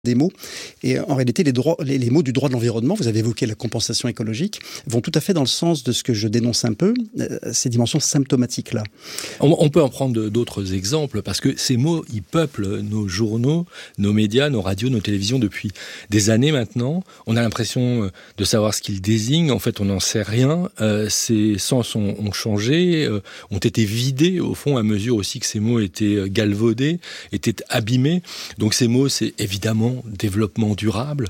des mots. Et en réalité, les mots du droit de l'environnement, vous avez évoqué la compensation écologique, vont tout à fait dans le sens de ce que je dénonce un peu, ces dimensions symptomatiques-là. On peut en prendre d'autres exemples, parce que ces mots, ils peuplent nos journaux, nos médias, nos radios, nos télévisions depuis des années maintenant. On a l'impression de savoir ce qu'ils désignent. En fait, on n'en sait rien. Ces sens ont changé, ont été vidés, au fond, à mesure aussi que ces mots étaient galvaudés, étaient abîmés. Donc ces mots, c'est évidemment développement durable,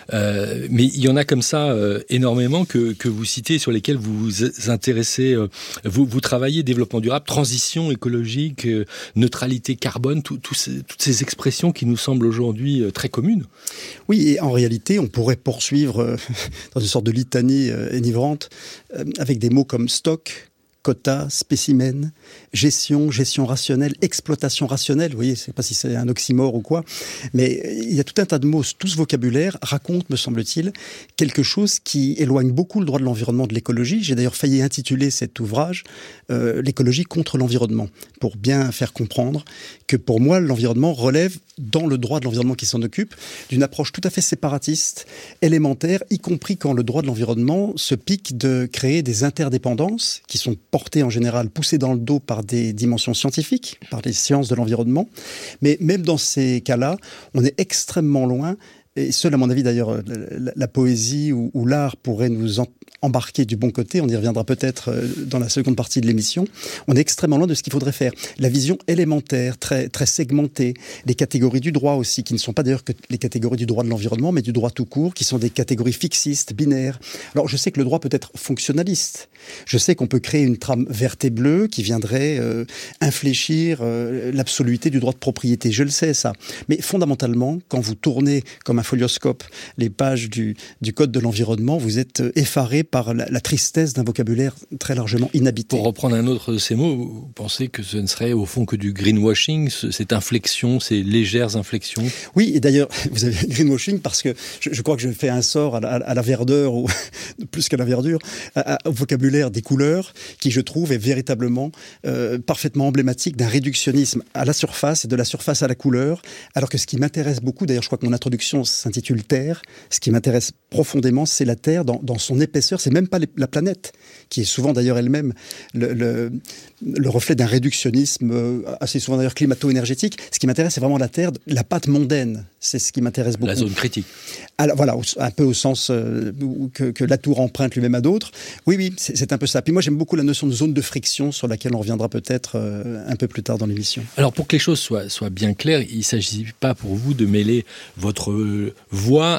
mais il y en a comme ça énormément que vous citez, sur lesquels vous vous intéressez, vous travaillez, développement durable, transition écologique, neutralité carbone, toutes ces expressions qui nous semblent aujourd'hui très communes. Oui, et en réalité, on pourrait poursuivre dans une sorte de litanie enivrante avec des mots comme stock, quota, spécimen, gestion rationnelle, exploitation rationnelle. Vous voyez, je ne sais pas si c'est un oxymore ou quoi, mais il y a tout un tas de mots. Tout ce vocabulaire raconte, me semble-t-il, quelque chose qui éloigne beaucoup le droit de l'environnement de l'écologie. J'ai d'ailleurs failli intituler cet ouvrage « L'écologie contre l'environnement », pour bien faire comprendre que pour moi, l'environnement relève, dans le droit de l'environnement qui s'en occupe, d'une approche tout à fait séparatiste, élémentaire, y compris quand le droit de l'environnement se pique de créer des interdépendances qui sont portées en général, poussées dans le dos par des dimensions scientifiques, par les sciences de l'environnement. Mais même dans ces cas-là, on est extrêmement loin. Et seul, à mon avis, d'ailleurs, la poésie ou l'art pourrait nous embarquer du bon côté. On y reviendra peut-être dans la seconde partie de l'émission. On est extrêmement loin de ce qu'il faudrait faire. La vision élémentaire, très, très segmentée, les catégories du droit aussi, qui ne sont pas d'ailleurs que les catégories du droit de l'environnement, mais du droit tout court, qui sont des catégories fixistes, binaires. Alors, je sais que le droit peut être fonctionnaliste. Je sais qu'on peut créer une trame verte et bleue qui viendrait infléchir l'absoluité du droit de propriété. Je le sais, ça. Mais fondamentalement, quand vous tournez comme un folioscope les pages du Code de l'environnement, vous êtes effaré par la tristesse d'un vocabulaire très largement inhabité. Pour reprendre un autre de ces mots, vous pensez que ce ne serait au fond que du greenwashing, cette inflexion, ces légères inflexions? Oui, et d'ailleurs, vous avez greenwashing parce que je crois que je fais un sort à la verdeur, ou plus qu'à la verdure, au vocabulaire des couleurs, qui je trouve est véritablement parfaitement emblématique d'un réductionnisme à la surface et de la surface à la couleur, alors que ce qui m'intéresse beaucoup, d'ailleurs je crois que mon introduction s'intitule Terre, ce qui m'intéresse profondément, c'est la Terre dans son épaisseur, c'est même pas la planète, qui est souvent d'ailleurs elle-même le reflet d'un réductionnisme assez souvent d'ailleurs climato-énergétique. Ce qui m'intéresse, c'est vraiment la Terre, la pâte mondaine, c'est ce qui m'intéresse beaucoup. La zone critique. Alors voilà, un peu au sens que Latour emprunte lui-même à d'autres. Oui, c'est un peu ça. Puis moi, j'aime beaucoup la notion de zone de friction, sur laquelle on reviendra peut-être un peu plus tard dans l'émission. Alors, pour que les choses soient bien claires, il ne s'agit pas pour vous de mêler votre voix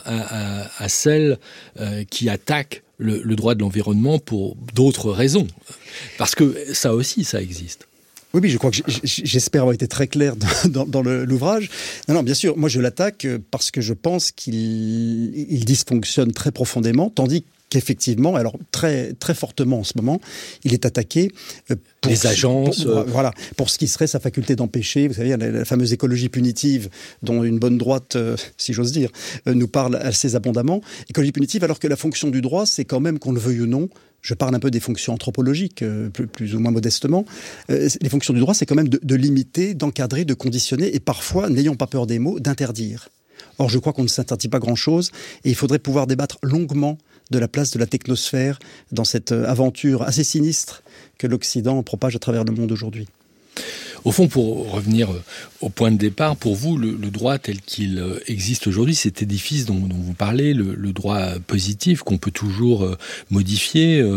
à celle qui attaque le droit de l'environnement pour d'autres raisons. Parce que ça aussi, ça existe. Oui, je crois que j'espère avoir été très clair dans l'ouvrage. Non, bien sûr, moi je l'attaque parce que je pense qu'il dysfonctionne très profondément, tandis qu'effectivement, alors très, très fortement en ce moment, il est attaqué pour les agences. Pour ce qui serait sa faculté d'empêcher. Vous savez, la fameuse écologie punitive, dont une bonne droite, si j'ose dire, nous parle assez abondamment. Écologie punitive, alors que la fonction du droit, c'est quand même, qu'on le veuille ou non, je parle un peu des fonctions anthropologiques, plus ou moins modestement. Les fonctions du droit, c'est quand même de limiter, d'encadrer, de conditionner, et parfois, n'ayons pas peur des mots, d'interdire. Or, je crois qu'on ne s'interdit pas grand-chose, et il faudrait pouvoir débattre longuement de la place de la technosphère dans cette aventure assez sinistre que l'Occident propage à travers le monde aujourd'hui. Au fond, pour revenir au point de départ, pour vous, le droit tel qu'il existe aujourd'hui, cet édifice dont vous parlez, le droit positif qu'on peut toujours modifier,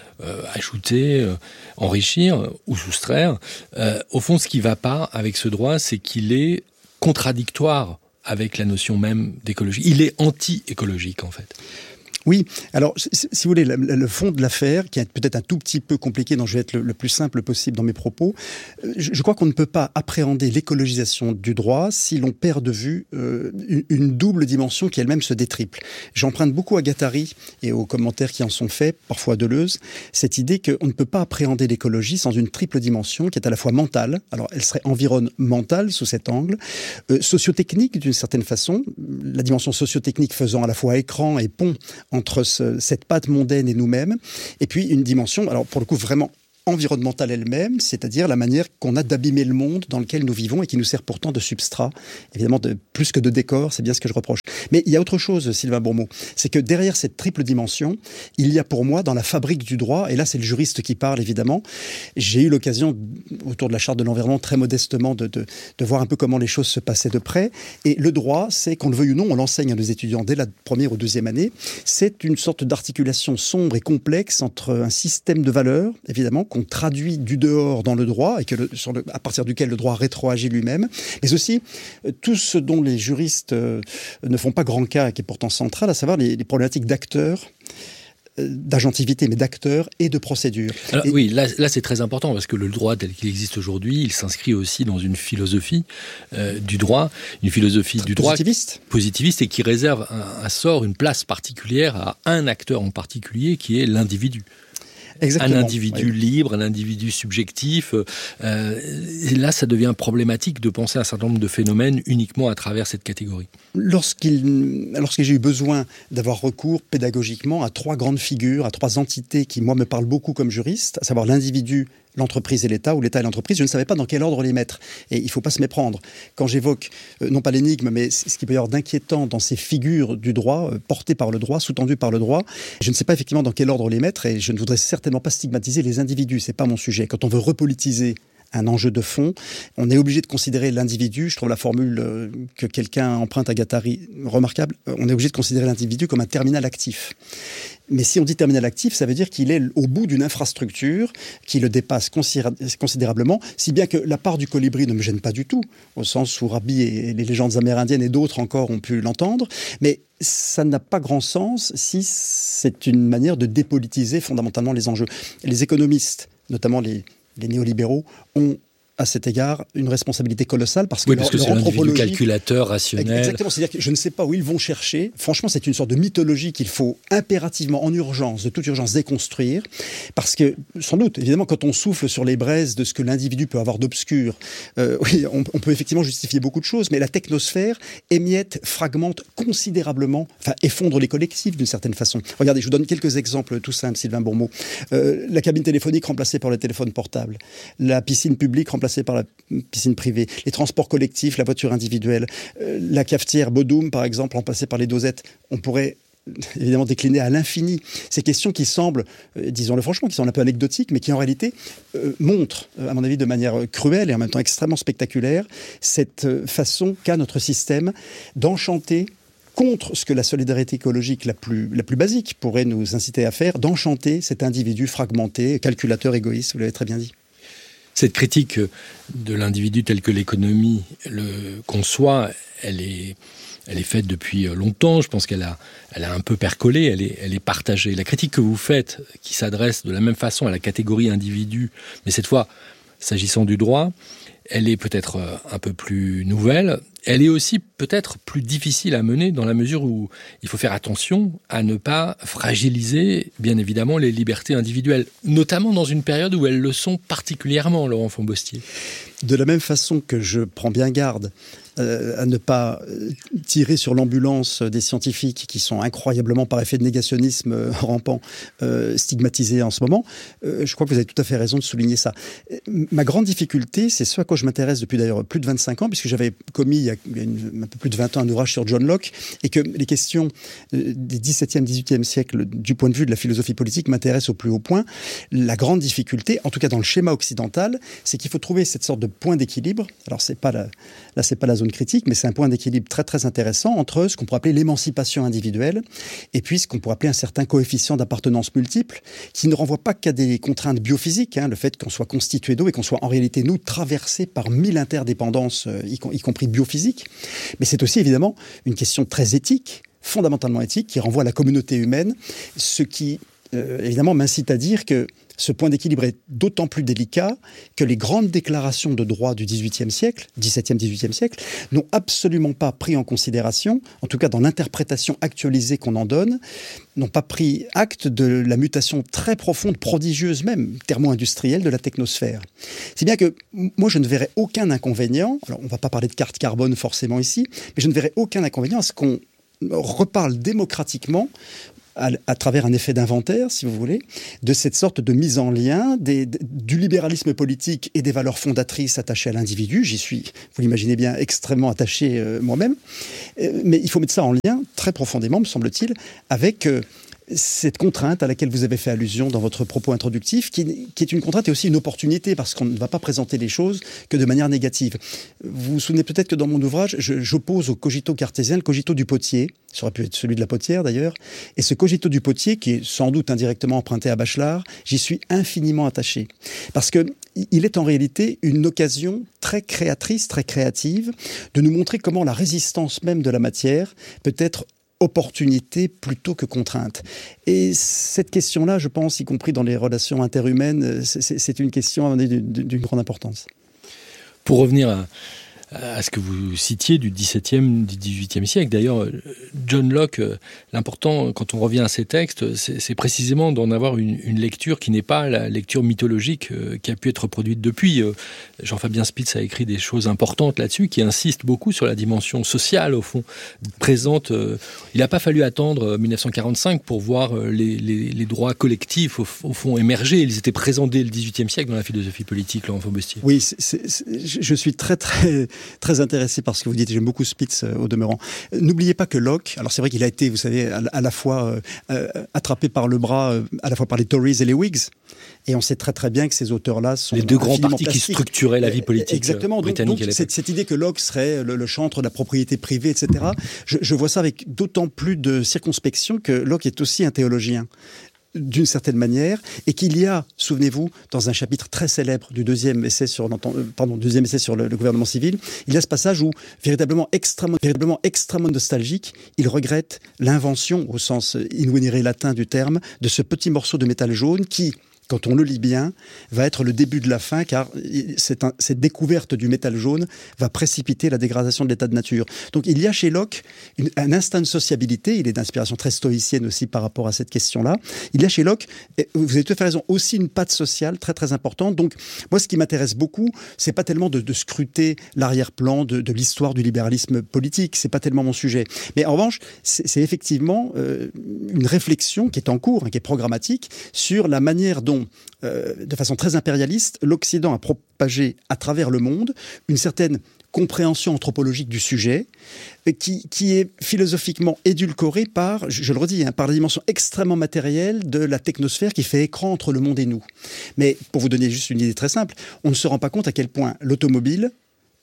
ajouter, enrichir ou soustraire, au fond, ce qui ne va pas avec ce droit, c'est qu'il est contradictoire avec la notion même d'écologie. Il est anti-écologique, en fait. Oui, alors si vous voulez, le fond de l'affaire, qui est peut-être un tout petit peu compliqué, donc je vais être le plus simple possible dans mes propos, je crois qu'on ne peut pas appréhender l'écologisation du droit si l'on perd de vue une double dimension qui elle-même se détriple. J'emprunte beaucoup à Guattari et aux commentaires qui en sont faits, parfois à Deleuze, cette idée qu'on ne peut pas appréhender l'écologie sans une triple dimension qui est à la fois mentale, alors elle serait environnementale sous cet angle, sociotechnique d'une certaine façon, la dimension sociotechnique faisant à la fois écran et pont entre cette pâte mondaine et nous-mêmes, et puis une dimension, alors pour le coup vraiment environnementale elle-même, c'est-à-dire la manière qu'on a d'abîmer le monde dans lequel nous vivons et qui nous sert pourtant de substrat, évidemment plus que de décor, c'est bien ce que je reproche. Mais il y a autre chose, Sylvain Bourmeau, c'est que derrière cette triple dimension, il y a pour moi dans la fabrique du droit, et là c'est le juriste qui parle évidemment, j'ai eu l'occasion autour de la charte de l'environnement très modestement de voir un peu comment les choses se passaient de près, et le droit, c'est qu'on le veuille ou non, on l'enseigne à nos étudiants dès la première ou deuxième année, c'est une sorte d'articulation sombre et complexe entre un système de valeurs, évidemment, qu'on traduit du dehors dans le droit et à partir duquel le droit rétroagit lui-même, mais aussi tout ce dont les juristes ne font pas grand cas et qui est pourtant central, à savoir les problématiques d'acteurs, d'agentivité, mais d'acteurs et de procédures. Alors, oui, là c'est très important parce que le droit tel qu'il existe aujourd'hui, il s'inscrit aussi dans une philosophie du droit, une philosophie du droit positiviste et qui réserve un sort, une place particulière à un acteur en particulier qui est l'individu. Exactement. Un individu libre, un individu subjectif. Et là, ça devient problématique de penser à un certain nombre de phénomènes uniquement à travers cette catégorie. Lorsque j'ai eu besoin d'avoir recours pédagogiquement à trois grandes figures, à trois entités qui, moi, me parlent beaucoup comme juriste, à savoir l'individu, l'entreprise et l'État, ou l'État et l'entreprise, je ne savais pas dans quel ordre les mettre. Et il ne faut pas se méprendre. Quand j'évoque, non pas l'énigme, mais ce qu'il peut y avoir d'inquiétant dans ces figures du droit, portées par le droit, sous-tendues par le droit, je ne sais pas effectivement dans quel ordre les mettre, et je ne voudrais certainement pas stigmatiser les individus, c'est pas mon sujet. Quand on veut repolitiser un enjeu de fond, on est obligé de considérer l'individu, je trouve la formule que quelqu'un emprunte à Guattari remarquable, on est obligé de considérer l'individu comme un terminal actif. Mais si on dit terminal actif, ça veut dire qu'il est au bout d'une infrastructure qui le dépasse considérablement, si bien que la part du colibri ne me gêne pas du tout, au sens où Rabi et les légendes amérindiennes et d'autres encore ont pu l'entendre, mais ça n'a pas grand sens si c'est une manière de dépolitiser fondamentalement les enjeux. Les économistes, notamment les néolibéraux, ont à cet égard une responsabilité colossale parce que, parce que c'est l'individu calculateur, rationnel. Exactement, c'est-à-dire que je ne sais pas où ils vont chercher. Franchement, c'est une sorte de mythologie qu'il faut impérativement, en urgence, de toute urgence, déconstruire. Parce que, sans doute, évidemment, quand on souffle sur les braises de ce que l'individu peut avoir d'obscur, oui, on peut effectivement justifier beaucoup de choses, mais la technosphère émiette, fragmente considérablement, enfin effondre les collectifs d'une certaine façon. Regardez, je vous donne quelques exemples tout simples, Sylvain Bourmeau. La cabine téléphonique remplacée par le téléphone portable, la piscine publique remplacée par la piscine privée, les transports collectifs, la voiture individuelle, la cafetière Bodum, par exemple, remplacée par les dosettes. On pourrait évidemment décliner à l'infini ces questions qui semblent, disons-le franchement, qui sont un peu anecdotiques, mais qui en réalité montrent, à mon avis, de manière cruelle et en même temps extrêmement spectaculaire, cette façon qu'a notre système d'enchanter contre ce que la solidarité écologique la plus basique pourrait nous inciter à faire, d'enchanter cet individu fragmenté, calculateur, égoïste, vous l'avez très bien dit. Cette critique de l'individu tel que l'économie le conçoit, elle est faite depuis longtemps. Je pense qu'elle a un peu percolé, elle est partagée. La critique que vous faites, qui s'adresse de la même façon à la catégorie individu, mais cette fois, s'agissant du droit, elle est peut-être un peu plus nouvelle. Elle est aussi peut-être plus difficile à mener dans la mesure où il faut faire attention à ne pas fragiliser, bien évidemment, les libertés individuelles, notamment dans une période où elles le sont particulièrement, Laurent Fombostier. De la même façon que je prends bien garde à ne pas tirer sur l'ambulance des scientifiques qui sont incroyablement, par effet de négationnisme rampant, stigmatisés en ce moment, je crois que vous avez tout à fait raison de souligner ça. Ma grande difficulté, c'est ce à quoi je m'intéresse depuis d'ailleurs plus de 25 ans, puisque j'avais commis il y a un peu plus de 20 ans un ouvrage sur John Locke, et que les questions des 17e, 18e siècle, du point de vue de la philosophie politique, m'intéressent au plus haut point. La grande difficulté, en tout cas dans le schéma occidental, c'est qu'il faut trouver cette sorte de point d'équilibre. Alors c'est pas la zone critique, mais c'est un point d'équilibre très très intéressant entre ce qu'on pourrait appeler l'émancipation individuelle et puis ce qu'on pourrait appeler un certain coefficient d'appartenance multiple qui ne renvoie pas qu'à des contraintes biophysiques, le fait qu'on soit constitué d'eau et qu'on soit en réalité, nous, traversés par 1000 interdépendances, y compris biophysiques. Mais c'est aussi évidemment une question très éthique, fondamentalement éthique, qui renvoie à la communauté humaine, ce qui évidemment m'incite à dire que ce point d'équilibre est d'autant plus délicat que les grandes déclarations de droit du XVIIIe siècle, XVIIe, XVIIIe siècle, n'ont absolument pas pris en considération, en tout cas dans l'interprétation actualisée qu'on en donne, n'ont pas pris acte de la mutation très profonde, prodigieuse même, thermo-industrielle de la technosphère. C'est bien que moi je ne verrais aucun inconvénient, alors on ne va pas parler de carte carbone forcément ici, mais je ne verrais aucun inconvénient à ce qu'on reparle démocratiquement à travers un effet d'inventaire, si vous voulez, de cette sorte de mise en lien du libéralisme politique et des valeurs fondatrices attachées à l'individu. J'y suis, vous l'imaginez bien, extrêmement attaché moi-même. Mais il faut mettre ça en lien très profondément, me semble-t-il, avec cette contrainte à laquelle vous avez fait allusion dans votre propos introductif, qui est une contrainte et aussi une opportunité, parce qu'on ne va pas présenter les choses que de manière négative. Vous vous souvenez peut-être que dans mon ouvrage, j'oppose au cogito cartésien le cogito du potier, ça aurait pu être celui de la potière d'ailleurs, et ce cogito du potier, qui est sans doute indirectement emprunté à Bachelard, j'y suis infiniment attaché. Parce qu'il est en réalité une occasion très créatrice, très créative, de nous montrer comment la résistance même de la matière peut être opportunité plutôt que contrainte. Et cette question-là, je pense, y compris dans les relations interhumaines, c'est une question d'une grande importance. Pour revenir à ce que vous citiez du XVIIe, du XVIIIe siècle. D'ailleurs, John Locke, l'important, quand on revient à ces textes, c'est précisément d'en avoir une lecture qui n'est pas la lecture mythologique qui a pu être produite depuis. Jean-Fabien Spitz a écrit des choses importantes là-dessus, qui insistent beaucoup sur la dimension sociale, au fond, présente. Il n'a pas fallu attendre 1945 pour voir les droits collectifs, au fond, émerger. Ils étaient présents dès le XVIIIe siècle dans la philosophie politique, Laurent Faubestier. Oui, je suis très intéressé par ce que vous dites. J'aime beaucoup Spitz au demeurant. N'oubliez pas que Locke, alors c'est vrai qu'il a été, vous savez, à la fois attrapé par le bras, à la fois par les Tories et les Whigs. Et on sait très très bien que ces auteurs-là sont les deux grands partis plastiques qui structuraient la vie politique exactement. britannique. Donc cette idée que Locke serait le chantre de la propriété privée, etc., je vois ça avec d'autant plus de circonspection que Locke est aussi un théologien, d'une certaine manière, et qu'il y a, souvenez-vous, dans un chapitre très célèbre du deuxième essai sur le gouvernement civil, il y a ce passage où, véritablement extrêmement nostalgique, il regrette l'invention, au sens in venire latin du terme, de ce petit morceau de métal jaune qui, quand on le lit bien, va être le début de la fin, car cette découverte du métal jaune va précipiter la dégradation de l'état de nature. Donc il y a chez Locke un instinct de sociabilité, il est d'inspiration très stoïcienne aussi par rapport à cette question-là. Il y a chez Locke, vous avez tout à fait raison, aussi une patte sociale très très importante. Donc moi ce qui m'intéresse beaucoup, c'est pas tellement de scruter l'arrière-plan de l'histoire du libéralisme politique, c'est pas tellement mon sujet. Mais en revanche, c'est effectivement une réflexion qui est en cours, qui est programmatique, sur la manière dont de façon très impérialiste, l'Occident a propagé à travers le monde une certaine compréhension anthropologique du sujet qui est philosophiquement édulcorée par, je le redis, par la dimension extrêmement matérielle de la technosphère qui fait écran entre le monde et nous. Mais pour vous donner juste une idée très simple, on ne se rend pas compte à quel point l'automobile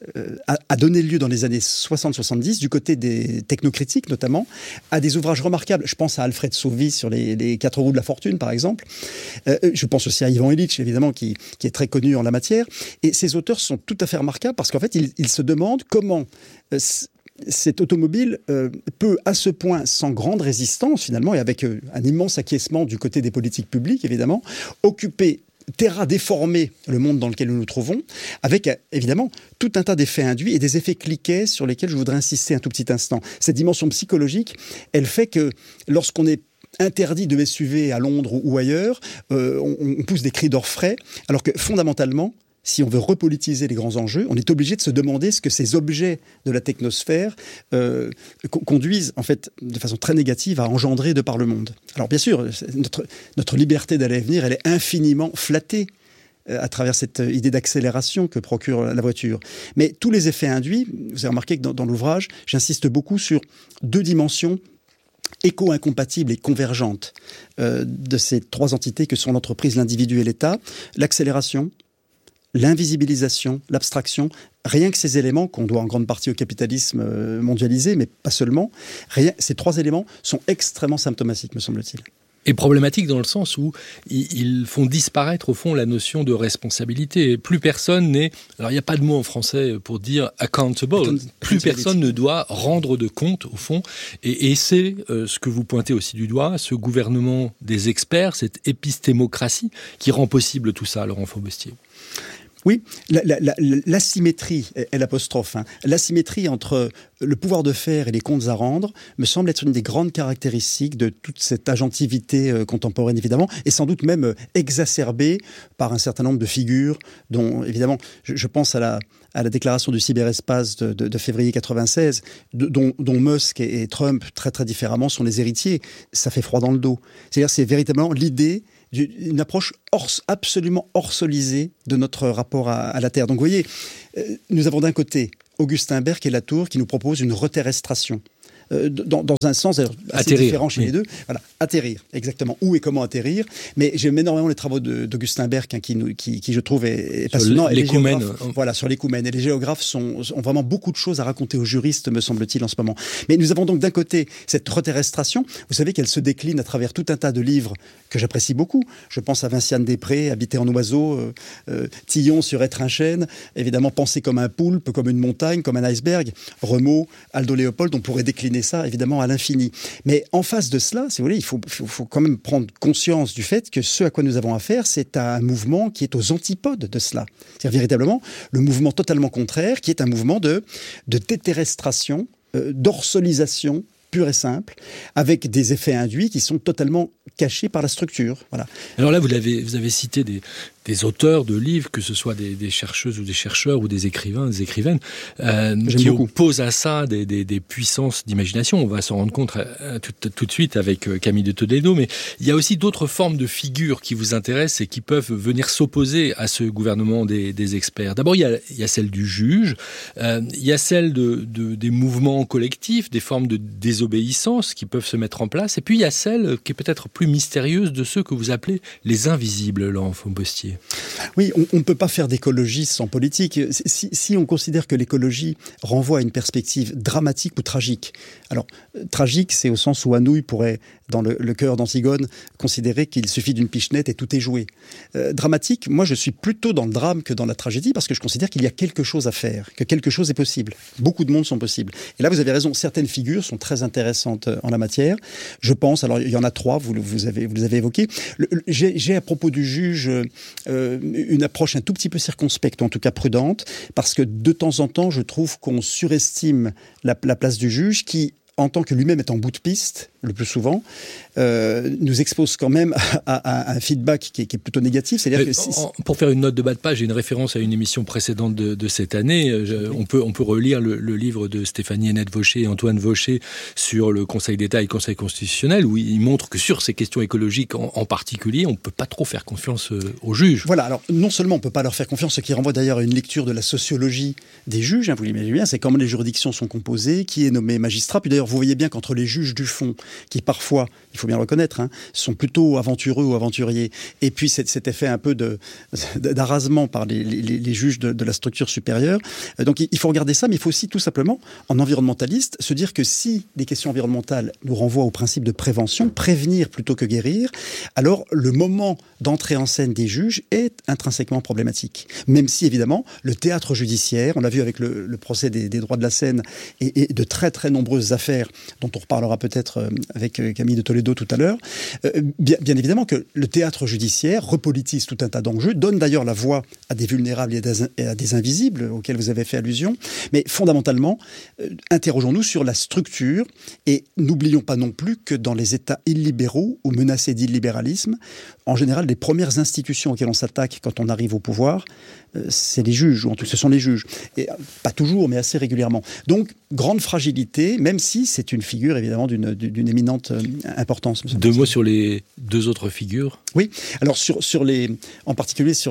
a donné lieu dans les années 60-70, du côté des technocritiques notamment, à des ouvrages remarquables. Je pense à Alfred Sauvy sur les 4 roues de la fortune, par exemple. Je pense aussi à Ivan Illich, évidemment, qui est très connu en la matière. Et ces auteurs sont tout à fait remarquables parce qu'en fait, ils se demandent comment cette automobile peut, à ce point, sans grande résistance, finalement, et avec un immense acquiescement du côté des politiques publiques, évidemment, occuper terra déformer le monde dans lequel nous nous trouvons, avec évidemment tout un tas d'effets induits et des effets cliquets sur lesquels je voudrais insister un tout petit instant. Cette dimension psychologique, elle fait que lorsqu'on est interdit de SUV à Londres ou ailleurs, on pousse des cris d'orfraie, alors que fondamentalement, si on veut repolitiser les grands enjeux, on est obligé de se demander ce que ces objets de la technosphère conduisent, en fait, de façon très négative à engendrer de par le monde. Alors bien sûr, notre liberté d'aller et venir, elle est infiniment flattée à travers cette idée d'accélération que procure la voiture. Mais tous les effets induits, vous avez remarqué que dans l'ouvrage, j'insiste beaucoup sur 2 dimensions éco-incompatibles et convergentes de ces 3 entités que sont l'entreprise, l'individu et l'État. L'accélération, l'invisibilisation, l'abstraction, rien que ces éléments qu'on doit en grande partie au capitalisme mondialisé, mais pas seulement, ces 3 éléments sont extrêmement symptomatiques, me semble-t-il. Et problématique dans le sens où ils font disparaître au fond la notion de responsabilité. Plus personne n'est... Alors il n'y a pas de mot en français pour dire accountable. Plus personne ne doit rendre de compte au fond. Et c'est ce que vous pointez aussi du doigt, ce gouvernement des experts, cette épistémocratie qui rend possible tout ça, Laurent Faubestier. Oui, l'asymétrie, l'apostrophe, l'asymétrie entre le pouvoir de faire et les comptes à rendre me semble être une des grandes caractéristiques de toute cette agentivité contemporaine, évidemment, et sans doute même exacerbée par un certain nombre de figures dont, évidemment, je pense à la déclaration du cyberespace de février 96, dont Musk et Trump, très très différemment, sont les héritiers. Ça fait froid dans le dos. C'est-à-dire, c'est véritablement l'idée d'une approche absolument orsolisée de notre rapport à la Terre. Donc vous voyez, nous avons d'un côté Augustin Berg et Latour qui nous proposent une reterrestration. Dans un sens assez différent chez les deux. Voilà, atterrir, exactement. Où et comment atterrir. Mais j'aime énormément les travaux d'Augustin Berg, qui je trouve est passionnant. L'écoumène. Voilà, sur l'écoumène. Et les géographes ont vraiment beaucoup de choses à raconter aux juristes, me semble-t-il, en ce moment. Mais nous avons donc d'un côté cette reterrestration. Vous savez qu'elle se décline à travers tout un tas de livres que j'apprécie beaucoup. Je pense à Vinciane Després, Habiter en oiseau, Tillon sur Être un chêne, évidemment Penser comme un poulpe, comme une montagne, comme un iceberg, Remeau, Aldo Léopold, on pourrait décliner ça évidemment à l'infini. Mais en face de cela, si vous voulez, il faut quand même prendre conscience du fait que ce à quoi nous avons affaire, c'est un mouvement qui est aux antipodes de cela. C'est-à-dire véritablement le mouvement totalement contraire, qui est un mouvement de déterrestration, d'orsolisation pure et simple, avec des effets induits qui sont totalement cachés par la structure. Voilà. Alors là, vous avez cité des auteurs de livres, que ce soit des chercheuses ou des chercheurs ou des écrivains, des écrivaines, qui opposent à ça des puissances d'imagination. On va s'en rendre compte tout de suite avec Camille de Toledo, mais il y a aussi d'autres formes de figures qui vous intéressent et qui peuvent venir s'opposer à ce gouvernement des experts. D'abord, il y a celle du juge, il y a celle des mouvements collectifs, des formes de désobéissance qui peuvent se mettre en place, et puis il y a celle qui est peut-être plus mystérieuse de ceux que vous appelez les invisibles, Laurent Faubostier. Oui, on ne peut pas faire d'écologie sans politique. Si on considère que l'écologie renvoie à une perspective dramatique ou tragique, alors tragique, c'est au sens où Anouilh pourrait, dans le chœur d'Antigone, considérer qu'il suffit d'une pichenette et tout est joué. Dramatique, moi je suis plutôt dans le drame que dans la tragédie, parce que je considère qu'il y a quelque chose à faire, que quelque chose est possible. Beaucoup de mondes sont possibles. Et là, vous avez raison, certaines figures sont très intéressantes en la matière. Je pense, alors il y en a trois, vous les avez évoqués. J'ai à propos du juge une approche un tout petit peu circonspecte, ou en tout cas prudente, parce que de temps en temps, je trouve qu'on surestime la place du juge qui, en tant que lui-même est en bout de piste, le plus souvent, nous expose quand même à un feedback qui est plutôt négatif. C'est-à-dire que pour faire une note de bas de page, j'ai une référence à une émission précédente de cette année. On peut relire le livre de Stéphanie Hennette-Vaucher et Antoine Vaucher sur le Conseil d'État et le Conseil constitutionnel, où ils montrent que sur ces questions écologiques en particulier, on ne peut pas trop faire confiance aux juges. Voilà, alors non seulement on ne peut pas leur faire confiance, ce qui renvoie d'ailleurs à une lecture de la sociologie des juges, vous l'imaginez bien, c'est comment les juridictions sont composées, qui est nommé magistrat. Puis d'ailleurs, vous voyez bien qu'entre les juges du fond, qui parfois, il faut bien le reconnaître, sont plutôt aventureux ou aventuriers, et puis cet effet un peu d'arrasement par les juges de la structure supérieure. Donc il faut regarder ça, mais il faut aussi tout simplement, en environnementaliste, se dire que si les questions environnementales nous renvoient au principe de prévention, prévenir plutôt que guérir, alors le moment d'entrée en scène des juges est intrinsèquement problématique. Même si, évidemment, le théâtre judiciaire, on l'a vu avec le procès des droits de la Seine et de très très nombreuses affaires dont on reparlera peut-être avec Camille de Toledo tout à l'heure, bien évidemment que le théâtre judiciaire repolitise tout un tas d'enjeux, donne d'ailleurs la voix à des vulnérables et à des invisibles auxquels vous avez fait allusion, mais fondamentalement, interrogeons-nous sur la structure et n'oublions pas non plus que dans les États illibéraux ou menacés d'illibéralisme, en général, les premières institutions auxquelles on s'attaque quand on arrive au pouvoir, c'est les juges, ou en tout cas ce sont les juges. Et, pas toujours, mais assez régulièrement. Donc, grande fragilité, même si c'est une figure évidemment d'une éminente importance. Deux mots sur les deux autres figures. Oui, alors en particulier sur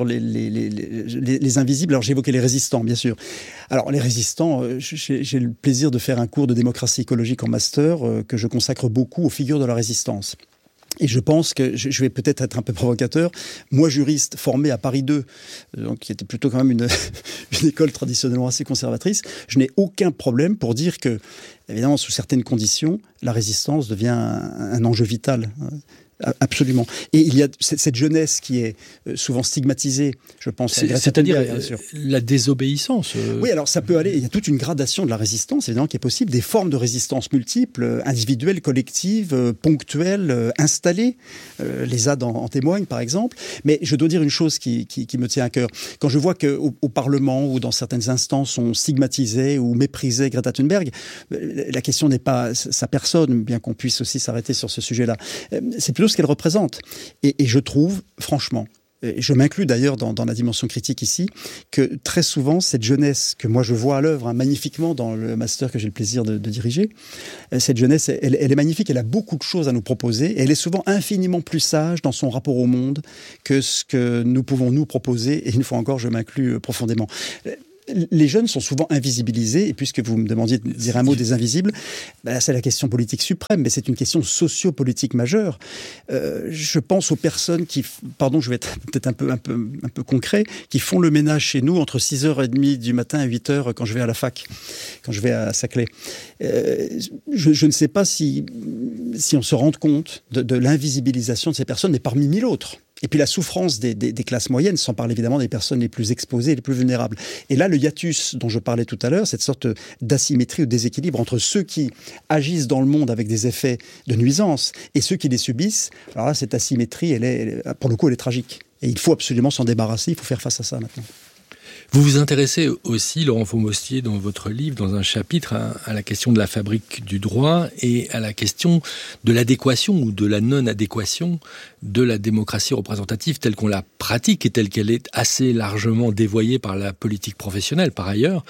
les invisibles, alors j'ai évoqué les résistants, bien sûr. Alors les résistants, j'ai le plaisir de faire un cours de démocratie écologique en master que je consacre beaucoup aux figures de la résistance. Et je pense que, je vais peut-être être un peu provocateur, moi juriste formé à Paris 2, donc qui était plutôt quand même une école traditionnellement assez conservatrice, je n'ai aucun problème pour dire que évidemment, sous certaines conditions, la résistance devient un enjeu vital. Absolument. Et il y a cette jeunesse qui est souvent stigmatisée, je pense. C'est-à-dire la désobéissance. Oui, alors ça peut aller. Il y a toute une gradation de la résistance, évidemment, qui est possible. Des formes de résistance multiples, individuelles, collectives, ponctuelles, installées. Les ZAD en témoignent, par exemple. Mais je dois dire une chose qui me tient à cœur. Quand je vois qu'au Parlement ou dans certaines instances, on stigmatisait ou méprisait Greta Thunberg, la question n'est pas sa personne, bien qu'on puisse aussi s'arrêter sur ce sujet-là. C'est plutôt ce qu'elle représente. Et je trouve, franchement, et je m'inclus d'ailleurs dans la dimension critique ici, que très souvent, cette jeunesse que moi je vois à l'œuvre magnifiquement dans le master que j'ai le plaisir de diriger, cette jeunesse, elle est magnifique, elle a beaucoup de choses à nous proposer, et elle est souvent infiniment plus sage dans son rapport au monde que ce que nous pouvons nous proposer, et une fois encore, je m'inclus profondément. Les jeunes sont souvent invisibilisés, et puisque vous me demandiez de dire un mot des invisibles, c'est la question politique suprême, mais c'est une question socio-politique majeure. Je pense aux personnes qui, pardon, je vais être peut-être un peu concret, qui font le ménage chez nous entre 6h30 du matin à 8h quand je vais à la fac, quand je vais à Saclay. Je ne sais pas si on se rend compte de l'invisibilisation de ces personnes, mais parmi mille autres. Et puis la souffrance des classes moyennes, sans parler évidemment des personnes les plus exposées, les plus vulnérables. Et là, le hiatus dont je parlais tout à l'heure, cette sorte d'asymétrie ou déséquilibre entre ceux qui agissent dans le monde avec des effets de nuisance et ceux qui les subissent, alors là, cette asymétrie, pour le coup, elle est tragique. Et il faut absolument s'en débarrasser, il faut faire face à ça maintenant. Vous vous intéressez aussi, Laurent Faumostier, dans votre livre, dans un chapitre, à la question de la fabrique du droit et à la question de l'adéquation ou de la non-adéquation de la démocratie représentative telle qu'on la pratique et telle qu'elle est assez largement dévoyée par la politique professionnelle, par ailleurs,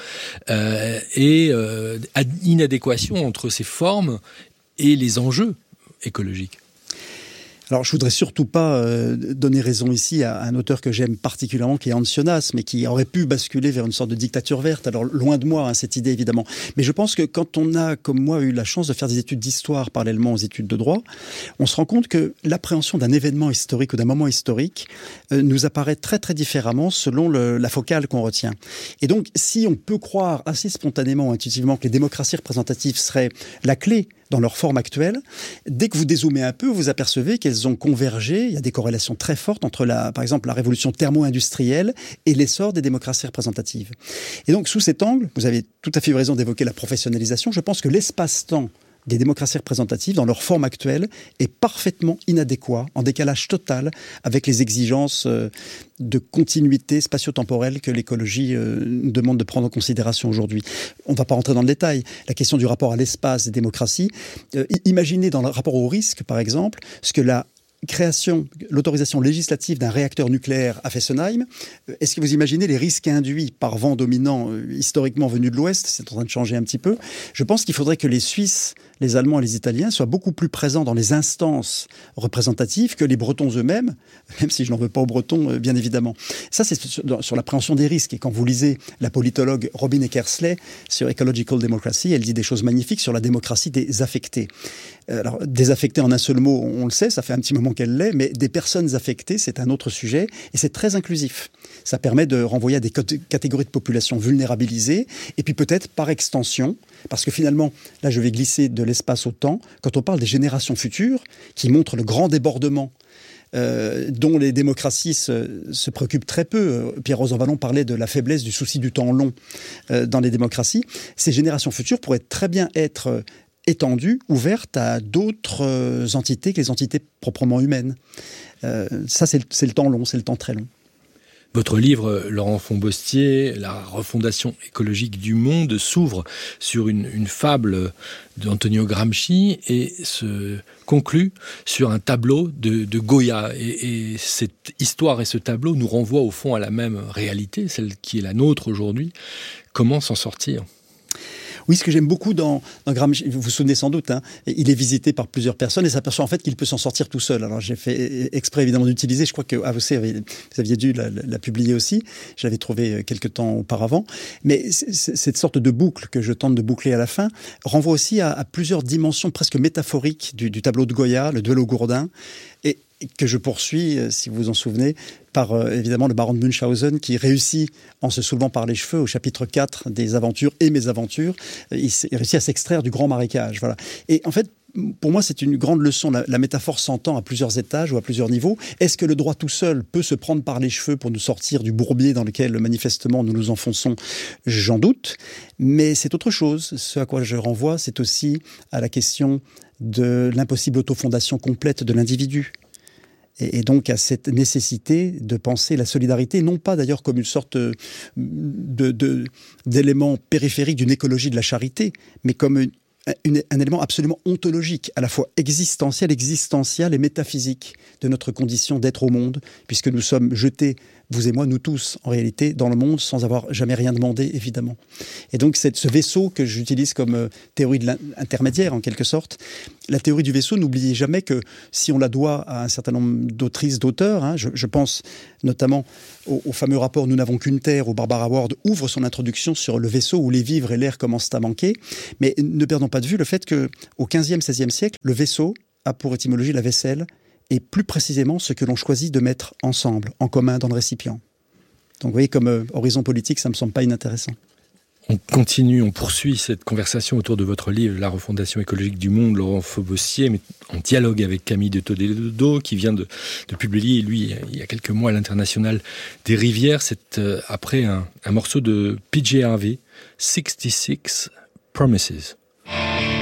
et inadéquation entre ces formes et les enjeux écologiques. Alors, je voudrais surtout pas donner raison ici à un auteur que j'aime particulièrement, qui est Hans Jonas, mais qui aurait pu basculer vers une sorte de dictature verte. Alors, loin de moi, cette idée, évidemment. Mais je pense que quand on a, comme moi, eu la chance de faire des études d'histoire parallèlement aux études de droit, on se rend compte que l'appréhension d'un événement historique ou d'un moment historique nous apparaît très, très différemment selon la focale qu'on retient. Et donc, si on peut croire assez spontanément, intuitivement, que les démocraties représentatives seraient la clé dans leur forme actuelle, dès que vous dézoomez un peu, vous apercevez qu'elles ont convergé. Il y a des corrélations très fortes entre, par exemple, la révolution thermo-industrielle et l'essor des démocraties représentatives. Et donc, sous cet angle, vous avez tout à fait eu raison d'évoquer la professionnalisation. Je pense que l'espace-temps des démocraties représentatives, dans leur forme actuelle, est parfaitement inadéquat, en décalage total avec les exigences de continuité spatio-temporelle que l'écologie nous demande de prendre en considération aujourd'hui. On ne va pas rentrer dans le détail. La question du rapport à l'espace des démocraties. Imaginez dans le rapport au risque, par exemple, ce que l'autorisation législative d'un réacteur nucléaire à Fessenheim. Est-ce que vous imaginez les risques induits par vent dominant historiquement venu de l'Ouest? C'est en train de changer un petit peu. Je pense qu'il faudrait que les Suisses, les Allemands et les Italiens soient beaucoup plus présents dans les instances représentatives que les Bretons eux-mêmes, même si je n'en veux pas aux Bretons, bien évidemment. Ça, c'est sur l'appréhension des risques. Et quand vous lisez la politologue Robin Eckersley sur Ecological Democracy, elle dit des choses magnifiques sur la démocratie des affectés. Alors, désaffectés en un seul mot, on le sait, ça fait un petit moment qu'elle l'est, mais des personnes affectées, c'est un autre sujet, et c'est très inclusif. Ça permet de renvoyer à des catégories de population vulnérabilisées, et puis peut-être par extension, parce que finalement, là je vais glisser de l'espace au temps, quand on parle des générations futures, qui montrent le grand débordement dont les démocraties se préoccupent très peu. Pierre Rosanvallon parlait de la faiblesse du souci du temps long dans les démocraties. Ces générations futures pourraient très bien être étendues, ouvertes à d'autres entités que les entités proprement humaines. Ça, c'est le temps long, c'est le temps très long. Votre livre, Laurent Faumostier, La refondation écologique du monde, s'ouvre sur une fable d'Antonio Gramsci et se conclut sur un tableau de Goya. Et cette histoire et ce tableau nous renvoient au fond à la même réalité, celle qui est la nôtre aujourd'hui. Comment s'en sortir ? Oui, ce que j'aime beaucoup dans Gramsci, vous vous souvenez sans doute, il est visité par plusieurs personnes et s'aperçoit en fait qu'il peut s'en sortir tout seul. Alors j'ai fait exprès évidemment d'utiliser, je crois que vous aviez dû la publier aussi, je l'avais trouvé quelque temps auparavant, mais cette sorte de boucle que je tente de boucler à la fin renvoie aussi à plusieurs dimensions presque métaphoriques du tableau de Goya, le duel au gourdin. Et que je poursuis, si vous vous en souvenez, par évidemment le baron de Munchausen qui réussit, en se soulevant par les cheveux, au chapitre 4 des aventures et mésaventures, il réussit à s'extraire du grand marécage. Voilà. Et en fait, pour moi, c'est une grande leçon. La métaphore s'entend à plusieurs étages ou à plusieurs niveaux. Est-ce que le droit tout seul peut se prendre par les cheveux pour nous sortir du bourbier dans lequel, manifestement, nous nous enfonçons? J'en doute. Mais c'est autre chose. Ce à quoi je renvoie, c'est aussi à la question de l'impossible autofondation complète de l'individu. Et donc à cette nécessité de penser la solidarité, non pas d'ailleurs comme une sorte d'élément périphérique d'une écologie de la charité, mais comme un élément absolument ontologique, à la fois existentiel et métaphysique de notre condition d'être au monde, puisque nous sommes jetés, vous et moi, nous tous, en réalité, dans le monde, sans avoir jamais rien demandé, évidemment. Et donc, c'est ce vaisseau que j'utilise comme théorie de l'intermédiaire, en quelque sorte. La théorie du vaisseau, n'oubliez jamais que si on la doit à un certain nombre d'autrices, d'auteurs, je pense notamment au fameux rapport « Nous n'avons qu'une terre » où Barbara Ward ouvre son introduction sur le vaisseau où les vivres et l'air commencent à manquer. Mais ne perdons pas de vue le fait qu'au XVe, XVIe siècle, le vaisseau a pour étymologie la vaisselle, et plus précisément ce que l'on choisit de mettre ensemble, en commun dans le récipient. Donc vous voyez, comme horizon politique, ça ne me semble pas inintéressant. On poursuit cette conversation autour de votre livre « La refondation écologique du monde », Laurent Faubossier, mais en dialogue avec Camille de Toledo, qui vient de publier, lui, il y a quelques mois, à l'International des rivières. C'est après un morceau de PJ Harvey, 66 Promises.